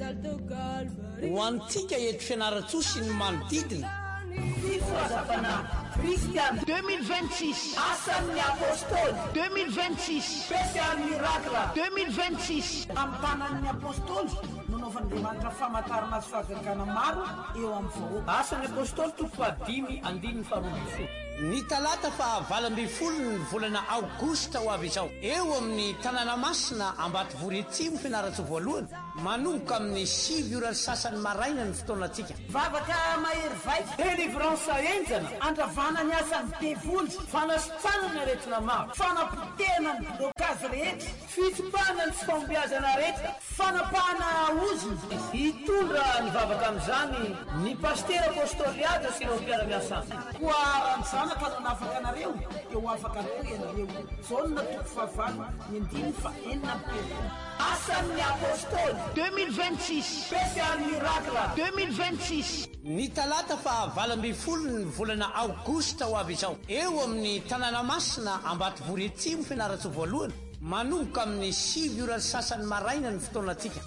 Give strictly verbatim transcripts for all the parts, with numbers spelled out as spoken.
ho antsika eto fianaratsosy ny manodidina Fifazapana Christian deux mille vingt-six Asan'ny apôstôly deux mille vingt-six Spécial miracle deux mille vingt-six Amtanan'ny apôstôly nanaovan'Andriamanitra famantarana azy fahazakana maro eo amin'ny vahoaka. Asan'ny apôstôly toko fahadimy andininy faharoa ambin'ny folo. ny talata fa valo ambin'ny folo ny volana aogosta ho avy izao eo amin'ny tanàna masina Ambatvory Atsimo fianaratso voalohany manomboka amin'ny sivy ora sasany maraina ny fotoanantsika. Vavaka mahery vaika délivrance enjana andravana ny asan'ny devoly fanasitsanana rehetra maro fanapotena ny blokazy rehetra fitobana ny fifambiazana rehetra fanapahana oziny hitondra ny vavaka amin'izany ny paster apôstôliata sy ireo mpiara-miasana koa an'izany ka no nafaka anareo eo afaka koa ianareo jaune toko fahavalo ny andiny fa enina amperompolo asan'ny apôstôly deux mille vingt-six spécial miracle deux mille vingt-six ny talata fa valo ambin'ny folo ny volana aogosta ho avy izao eo amin'ny tanàna masina Ambatvory Atsimo fianaratso voalohany manomboka amin'ny sivy ora sasany maraina ny fotoanantsika.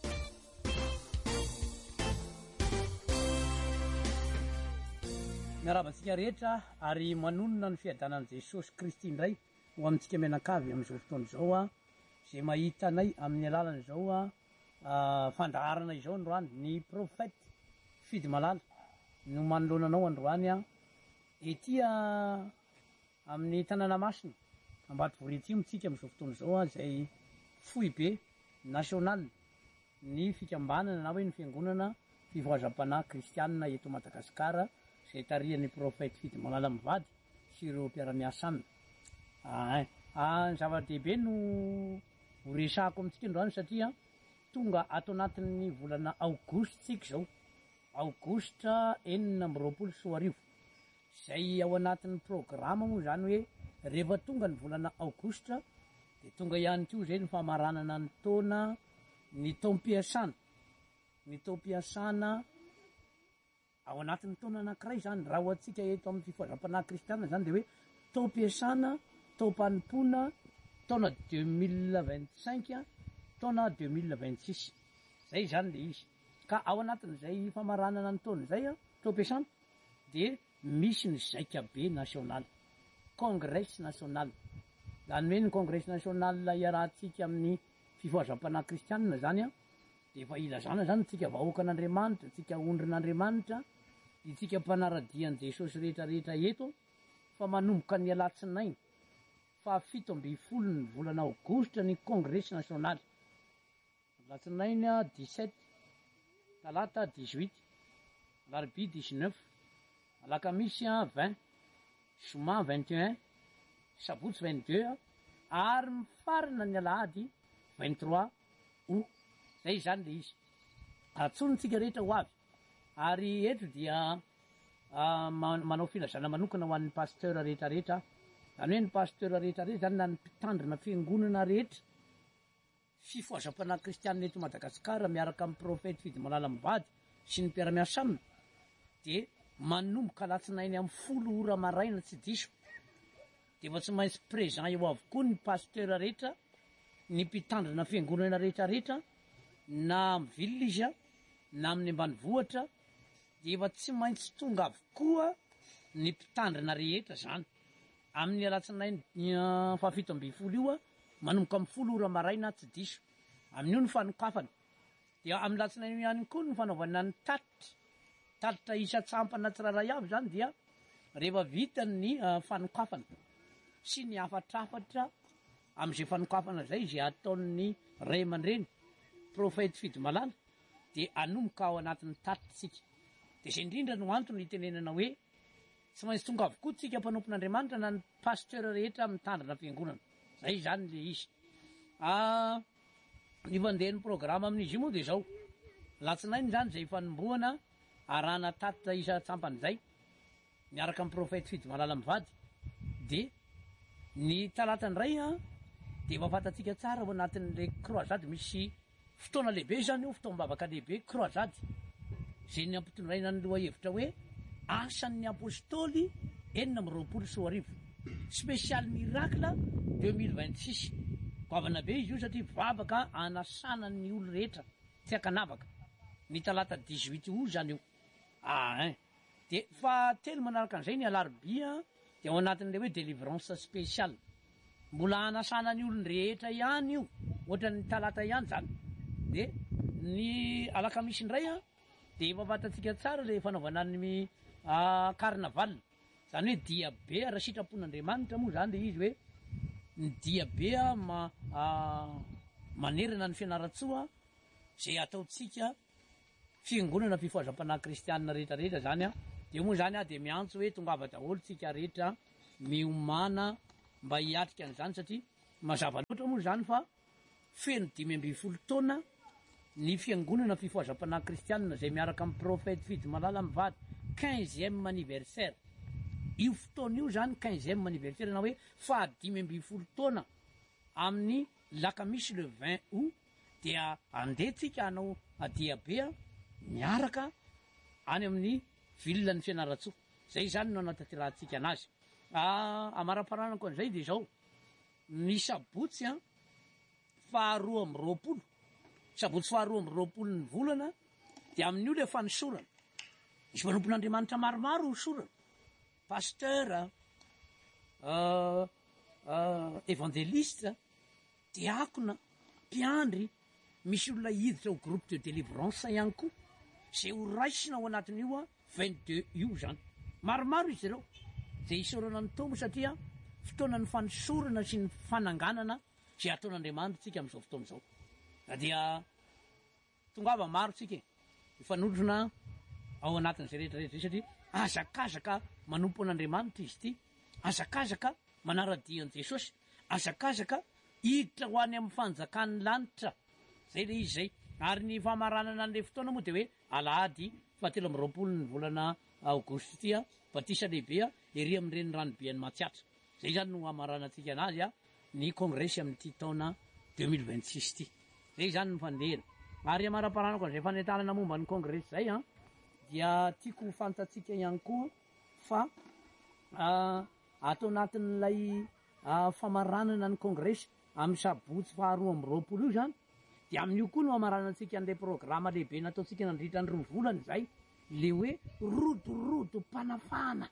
miarabantsika rehetra ary manonona ny fiadanan'i Jesosy Kristy indray ho amintsika menakavy amin'izao fotoana izao a zay mahitanay amin'ny alalana izao a fandaharana izao androany ny profety Fidy Malala no manoloananao androany a etya amin'ny tanàna masina Ambatvory Atsimo tsika amin'izao fotoana izao a zay fohy be national ny fikambanana na hoe ny fiangonana fivoazam-panahy kristianina eto Madagasikara zay tarihan'ny profety Fidy Malala mivady sy ireo mpiara-miasa aminy. Ah, zava-dehibe no horesahako amintsika androany satria tonga ato anatin'ny volana aogosta tsika zao aogosta enina amby roapolo sy roa arivo zay ao anatin'ny programa moa zany hoe rehefa tonga ny volana aogosta de tonga ihany koa zay ny famaranana ny taona ny taom-piasana ny taom-piasana ao anatin'ny taona anankiray zany raha ho atsika eto amin'ny fivoazam-panahy kristianina zany de hoe taom-piasana taom-panimpona taona deux mille vingt-cinq taona deux mille vingt-six zay zany le izy ka ao anatin'izay famaranana ny taona zay a taom-piasana de misy ny zaika be national congrès national zany hoe ny congrès national iarahantsika amin'ny fivoazam-panahy kristianina zany a de efa ilazana zany tsika vahoakan'Andriamanitra tsika ondrin'Andriamanitra itsika mpanaradian'i Jesosy rehetrarehetra eto fa manomboka ny alatsinainy fa fito amby folo ny volana aogosta ny congrès national alatsinainy a dix-sept talata dix-huit larbi dix-neuf alakamisy a vingt zoma vingt et un sabotsy vingt-deux ary mifarina ny alahady vingt-trois août zay zany le izy atsonontsika rehetra ho avy ary eto dia manao filazana manokana ho an'ny pasteur rehetrarehetra zany hoe ny pasteur rehetrarehetra zany na ny mpitandrina fiangonana rehetra fifoazam-panahy kristianina eto Madagasikara miaraka amin'ny profety Fidy Malala mivady sy ny mpiara-miasa aminy de manomboka alatsinainy amin'ny folo ora maraina tsy diso de efa tsy maintsy présent eo avokoa ny pasteur rehetra ny mpitandrina fiangonana rehetrarehetra na amin'ny ville izy a na amin'ny ambanivohitra de efa tsy maintsy tonga avokoa ny mpitandrina rehetra zany amin'ny alatsinainy fahafito amby folo io a manomboka amin'ny folo ora maraina tsy diso amin'io ny fanokafana dia amin'ny alatsinainy ihany koa ny fanaovana ny tatitra tatitra isa tsampana tsiraray avy zany dia rehefa vita ny fanokafana sy ny afatrafatra amin'izay fanokafana zay izay ataon'ny ray aman-dreny profety Fidy Malala de anomboka ao anatin'ny tatitsika de zay indrindra no antony itenenana hoe tsy maintsy tonga avokoa tsika mpanompon'Andriamanitra na ny pasteur rehetra mitandrina fiangonana zay zany le izy ny vandehan'ny programa amin'izy io moa de zao latsinainy zany zay fanombohana arahana tatitra isa tsampany zay miaraka amin'ny profety Fidy Malala mivady de ny talatany ray a de efa fatatsika tsara ao anatin'le croisade misy fotoana lehibe zany io fotoam-bavaka lehibe croisade zay ny ampitondraina ny loha hevitra hoe asan'ny apôstôly enina amby roapolo sy roa arivo spécial miracle deux mille vingt-six goavana be izy io satria vavaka anasana ny olo rehetra tsy akanavaka ny talata dix-huit o zany io ah ein de fa telo manaraka an'izay ny alarobia de ao anatin'le hoe délivrance spéciale mbola anasana ny olony rehetra ihany io ohatra ny talata ihany zany de ny alakamisy indray a de efa fantatsika tsara le fanaovana ny carnaval zany hoe dia be raha sitrapon'Andriamanitra moa zany le izy hoe ny dia be a ma manerana ny fianaratsoa zay ataotsika fiangonana fifoazam-panahy kristianina rehetrarehetra zany a de moa zany a de miantso hoe tongava daholo tsika rehetra miomana mba hiatrika an'izany satria mazava loatra moa zany fa feno dimy amby folo taona ny fiangonana fifoazam-panahy kristianina zay miaraka amin'ny prophète Fidy Malala mivady quinzième anniversaire io fotoana io zany quinzième anniversaire na hoe fahadimy amby folo taona amin'ny lakamisy le vingt août dia andehtsika hanao adia be a miaraka any amin'ny ville ny fianaratsoa zay zany no anatatirahantsika anazy amaraparanako an'izay de zao ny sabotsy a faharoa amby roapolo sabotsy faharoa amby roapolo ny volana de amin'io le fanosorana misy manompon'Andriamanitra maromaro hosorana pasteur évangéliste diakona mpiandry misy olona hiditra ho groupe de délivrance ihany koa zay ho raisina ao anatin'io a vingt-deux io zany maromaro izy ireo zay isorana ny tombo satria fotoana ny fanosorana sy ny fananganana zay ataon'Andriamanitra tsika am'izao fotoana izao da dia tongava maro tsika ifanolotrona ao anatin'izay rehetrarehetra zay satria azakazaka manompo an'Andriamanitra izy ty azakazaka manara-dian'i Jesosy azakazaka hiditra ho any amin'ny fanjakan'ny lanitra zay le izy zay ary ny famaranana an'le fotoana moa de hoe alahady fahatelo amby roapolo ny volana aogosty tya batisa lehibe a ery amin'ireny ranobe any Matsiatra zay zany no amaranantsika anazy a ny congrès amin'ity taona deux mille vingt-six ty zay zany ny fandehana ary amaraparanako an'izay fanentanana momba ny congrès zay a dia tiako fantatsika ihany koa fa atao anatin'ilay famaranana ny congrès amin'ny sabotsy faharoa amby roapolo io zany de amin'io koa no amaranantsika an'ilay programma lehibe nataotsika nandritra ny roa volana zay le hoe rodorodo mpanafana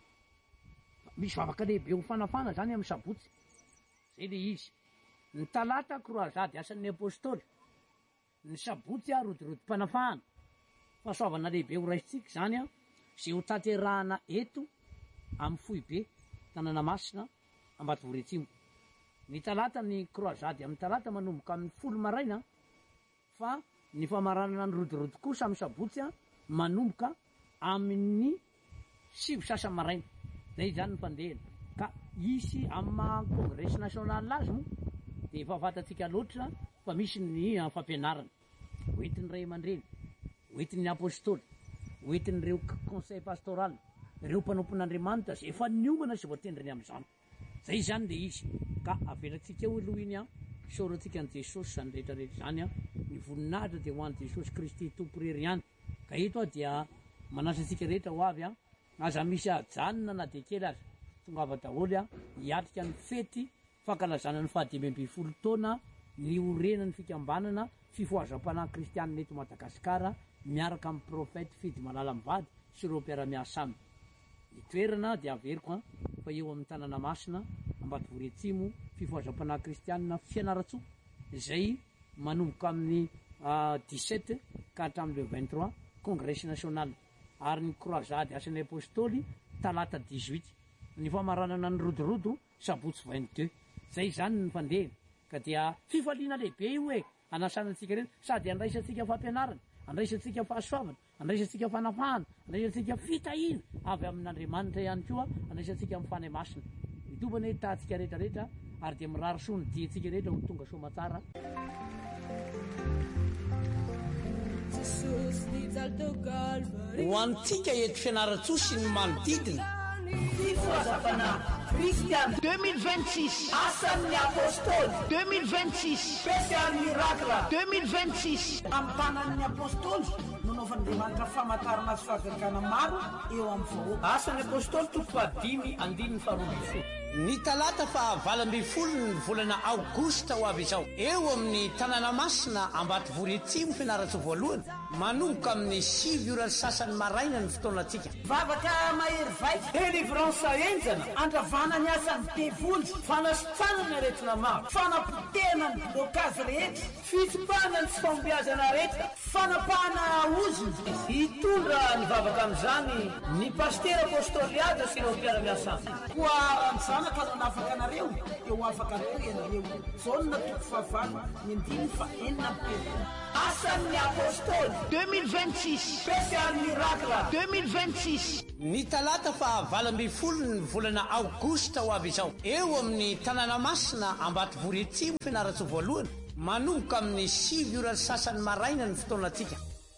misy vavaka lehibe ho fanafana zany amin'ny sabotsy zay le izy ny talata croisade asan'ny apôstôly ny sabotsy a rodorodo mpanafana fahasoavana lehibe ho raisitsika zany a zay ho tanterahana eto amin'ny Foibe Tanana Masina Ambatovy Atsimo ny talata ny croisade amin'ny talata manomboka amin'ny folo maraina fa ny famaranana ny rodorodo kosa amin'ny sabotsy a manomboka amin'ny sivy sasa maraina zay zany ny fandehana ka isy amin'ny maha congrès national azy moa de efa fantatsika loatra fa misy ny fampianarana hoentin'ny ray aman-dreny hoentin'ny apôstôly hoentin'ireo conseil pastoral ireo mpanompon'Andriamanitra zay efa niomana sy voatendriny amin'izany zay zany le izy ka avelatsika ho lohiny a soratsika an' Jesosy zany rehetrarehetra zany a ny voninahitra de ho an'i Jesosy Kristy tomporery ihany ka eto a dia manasatsika rehetra ho avy a aza misy ajanona na de kely azy tongava daholo a hiatrika ny fety fankalazana ny fahadimy amby folo taona ny orena ny fikambanana fifoazam-panahy kristianina eto Madagasikara miaraka amin'ny prophète Fidy Malala mivady sy ireo mpiara-miasa aminy ny toerana de averiko a fa eo amin'ny Tanana Masina Ambatovy Atsimo fifoazam-panahy kristianina Fianaratsoa zay manomboka amin'ny dix-sept ka hatramin'le vingt-trois congrès national ary ny croisade asan'ny apôstôly talata dix-huit ny famaranana ny rodorodo sabotsy vingt-deux zay zany ny fandehana ka dia fifaliana lehibe io hoe anasanantsika reny sady andraisantsika fampianarana andraisantsika fahasoavana andraisantsika fanafahana andraisantsika fitahina avy amin'Andriamanitra ihany koa andraisantsika amin'ny fanahy masina mitobana hoe tahantsika rehetrarehetra ary de mirary soa ny diantsika rehetra ho tonga soa matsara ho antsika eto Fianaratsoa sy ny manodidina fifoazam-panahy kristiana deux mille vingt-six asan'ny apôstôly deux mille vingt-six spécial miracle deux mille vingt-six amin'ny tanan'ny apôstôly nanaovan'Andriamanitra famantarana sy fahaverekana maro eo amin'ny vahoaka asan'ny apôstôly toko fahadimy andininy faharoa ambin'ny folo ny talata fa valambifolo ny volana aogosta ho avy izao eo amin'ny tanàna masina Ambatovory Atsimo fianarantso voalohany manomboka amin'ny sivy ora sasany maraina ny fotoanantsika. Vavaka mahery vaika délivrance enjana andravana ny asany devoly fanasitranana ny aretina maro fanapotena ny blokazy rehetra fitsipahana ny tsy fambiazana rehetra fanapahana oziny hitondra ny vavaka amin'izany ny paster apostoliada sy ireo mpiara-miasa koa anjanaka no afaka anareo eo afaka reo ianareo zao no natoko fahavalo ny andiny fa enina pelo asan'ny apôstôly deux mille vingt-six spécial miracle deux mille vingt-six. Ny talata fa valambifolo ny volana aogosta ho avy izao eo amin'ny tanàna masina Ambatovory Atsimo fianarantso voalohany manomboka amin'ny sivy ora sasany maraina ny fotoanantsika.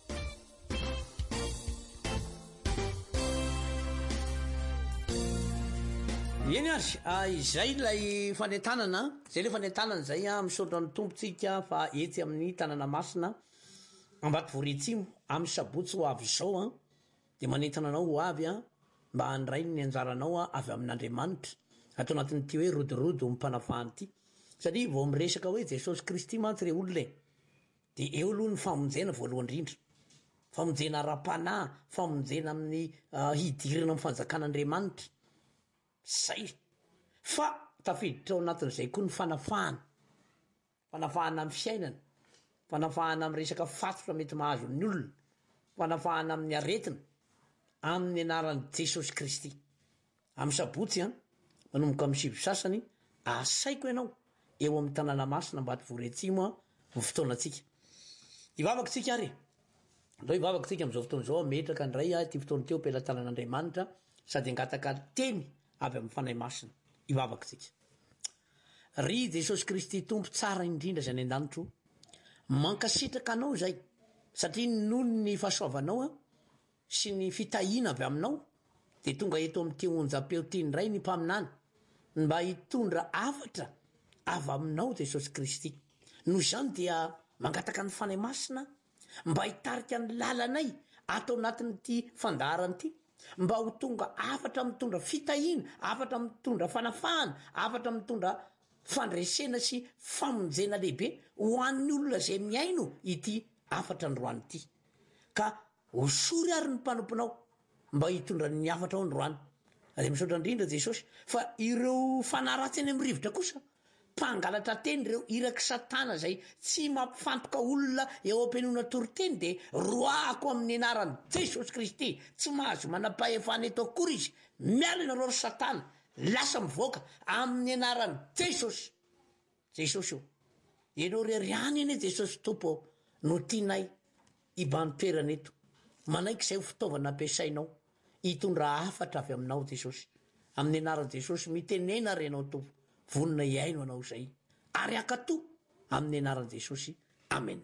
Eny ary izay ilay fanentanana zay le fanentanana zay a misaotra ny tompontsika fa etsy amin'ny tanàna masina Ambatovory Atsimo amin'ny sabotsy ho avy izao a de manentana anao ho avy a mba handray ny anjaranao a avy amin'Andriamanitra atao anatin'ity hoe rodorodo mpanafahany ity satria vao miresaka hoe Jesosy Kristy mantsy re olona e de eo aloha ny famonjena voalohany indrindra famonjena ara-panahy famonjena amin'ny uh, hidirana amin'ny fanjakan'Andriamanitra zay fa tafiditra ao anatin'izay koa ny fanafahana fanafahana amin'ny fiainana fanafahana amin'ny resaka fatotra mety mahazo ny olona fanafahana amin'ny aretina amin'ny anaran'i Jesosy Kristy amin'ny sabotsy a manomboka amin'ny sivy sasany asaiko ianao eo amin'ny tanàna masina Ambatovory Atsimo a ny fotoanantsika ivavaka tsika ary andao ivavaka tsika amin'izao fotoana izao metraka ndray a ty fotoana teo ampelantanan'Andriamanitra sady angataka teny avy amin'ny fanahy masina ivavaka tsika ry Jesosy Kristy tompo tsara indrindra zay ny an-danitro mankasitraka anao zay satria noho ny fahasoavanao a sy ny fitahiana avy aminao de tonga eto amin'ty onjam-peo ty ndray ny mpaminany mba hitondra afatra avy aminao Jesosy Kristy noho izany dia mangataka ny fanahy masina mba hitarika ny lalanay atao anatin'ity fandaharany ity mba ho tonga afatra mitondra fitahiana afatra mitondra fanafahana afatra mitondra fandresena sy famonjena lehibe ho an'ny olona zay miaino ity afatra androany ity ka hosory ary ny mpanomponao mba hitondra ny afatra ao androany ary misaotra indrindra Jesosy fa ireo fanaratsy any amin'ny rivotra kosa mpangalatra teny ireo iraky satana zay tsy mampifantoka olona eo am-penona toroteny de roako amin'ny anaran'i Jesosy Kristy tsy mahazo manam-pahefana eto akory izy miala ianareo ry satana lasa mivoaka amin'ny anaran'i Jesosy Jesosy io ianao riariany eny Jesosy tompo no tianay ibantoerana eto manaiky izay fitaovana ampiasainao hitondra afatra avy aminao Jesosy amin'ny anaran'i Jesosy mitenena ary ianao tompo vonona iaino anao zay ary akato amin'ny anaran'i Jesosy amen.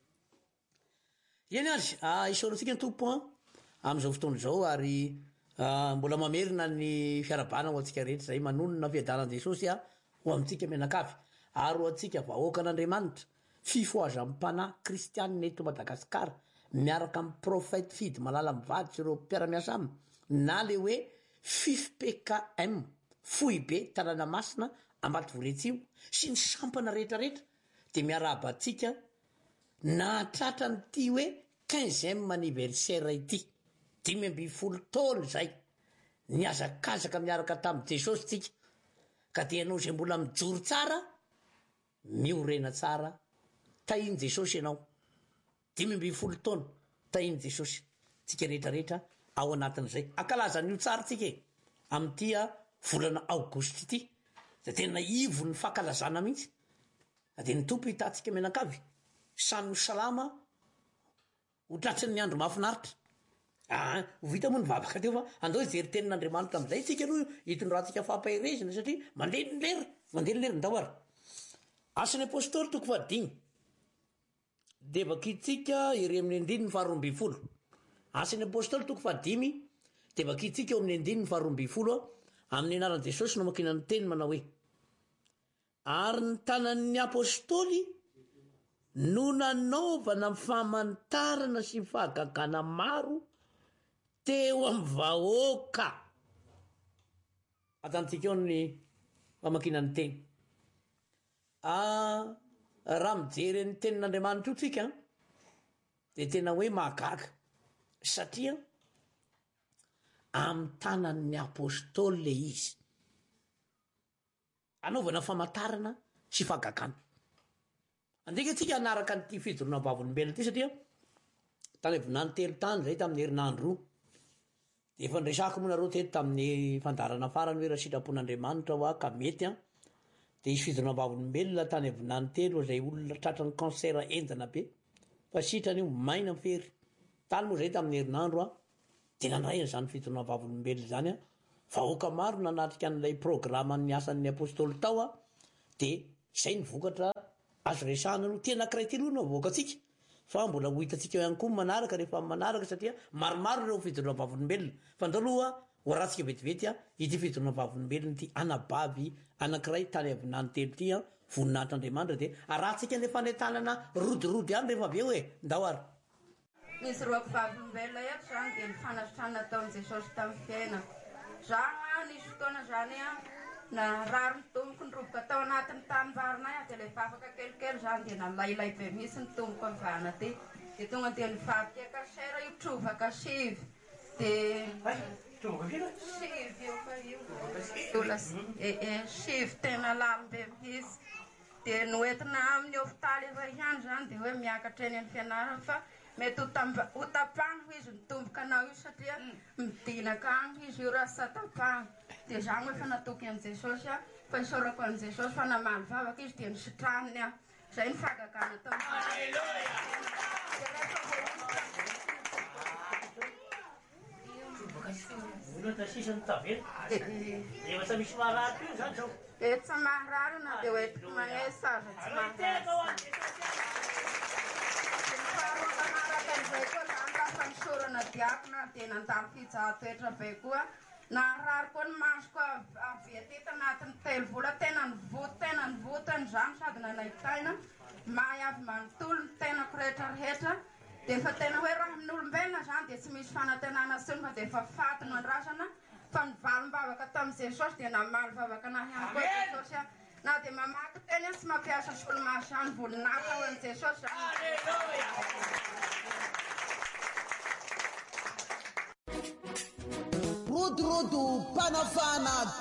Eny ary isaorantsika ny tompo a amin'izao fotoana izao ary uh, mbola mamerina ny fiarabana ho antsika rehetra zay manonona fiadanan Jesosy a ho amintsika menakavy ary ho antsika vahoaka an'Andriamanitra fifoazan'ny mpanahy kristianina eto Madagasikara miaraka amin'ny profety fidy malala mivady sy ireo mpiara-miasa aminy na le hoe F I F P K M fohy be tanàna masina Ambatovory Atsimo sy ny sampana rehetrarehetra de miarabantsika nahatratra n'ity hoe quinzième anniversaire ity dimy amby folo taona zay niazakazaka miaraka tamin'i Jesosy tsika ka de ianao zay mbola mijoro tsara miorena tsara tahiny Jesosy ianao dimy amby folo taona tahiny Jesosy tsika rehetrarehetra ao anatin'izay akalaza n'io tsara tsika e amin'ity a volana aogosty ity da tena ivo ny fankalazana mihitsy de ny tompo hitantsika menakavy samy salama ho tratry ny andro mahafinaritra ah ho vita moa ny vavaka teo fa andao ijery tenin'Andriamanitra am'izay tsika aloha hitondratsika fampahirezina satria mandeha ny lera mandeha ny lera ndao ary asan'ny apôstôly toko fahadimy de vakitsika iry amin'ny andininy faharoa amby folo asan'ny apôstôly toko fahadimy de vakitsika eo amin'ny andininy faharoa amby folo amin'ny anaran'i Jesosy no makina ny teny manao hoe ary ny tanan'ny apôstôly no nanaovana famantarana sy fahagagana maro teo amin'ny vahoaka atantsika eo ny famakinany teny raha mijery ny tenin'Andriamanitra io tsika de tena hoe mahagaga satria amin'ny tanan'ny apôstôly le izy anaovana famantarana sy fagagana andika tsika anaraka nyty fijoroana vavolombelona ty satria tany voninany telo tany zay tamin'ny herinandro de efa nresako moa nareo teto tamin'ny fandarana farany hoe raha sitrapon'Andriamanitra hoa ka mety a de isy fijoroana vavolombelona tany voninany telo zay olona tratrany cancer enjana be fa sitrany io maina fery tany moa zay tamin'ny herinandro a de nandraina zany fijoroana vavolombelona zany a vahoaka maro nanatrika an'ilay programan'ny asan'ny apôstôly tao a de zay ny vokatra azo resahana aloha tena kiray ty aloha no avoakatsika fa mbola ho hitatsika ihany koa manaraka rehefa manaraka satria maromaro ireo fijoroana vavolombelona fa ndaloha ho ratsika vetivety a ity fijoroana vavolombelona ty anabavy anankiray tany avinany telo ty a voninahitr'Andriamanitra de aratsika le fanetanana rodirody any rehefa aveo e ndao ary nisy roako vavolombelona eto zany de nifanasitrana nataon'i Jesosy tamin'ny fiainako za nisy fotoana zany a na rary ny tomboko ny roboka tao anatin'ny tanivarinay a de lefa afaka kelikely zany de nalailay be misy ny tomboko amivana ty de tonga de nivadika kasera io trovaka sivy de sivy io fa io ola ee sivy tena lalombe misy de noentina amin'ny hôpitaly iray ihany zany de hoe miakatra eny amin'ny fianarana fa mety ho tapahana izy nitomboka anao io satria midinaka agny izy io raha satapahana de zany hoe fa natoky an' Jesosy a fa isorako an' Jesosy fa namaly vavaka izy de nisitraniny a zay ny fagagana tao etsa maharary na de hoetiko magnesaza tsy maharary sorana diakona de nandalo fijahan-toetra be koa naharary koa ny masoko avy aty anatin'ny telo vola tena nivoto tena nivotany zany sady nanaitaina mahay avy manontolo ny tenako rehetra rehetra de fa tena hoe raha amin'olombelona zany de tsy misy fanantenana sony fa de fa faty no andrasana fa nivalim-bavaka tamin'i Jesosy de namaly vavaka nahy ihany koa Jesosy a na de mamaky teny a tsy mampiasa solomasy any volinahitra ho an'i Jesosy Rodo rodo panafana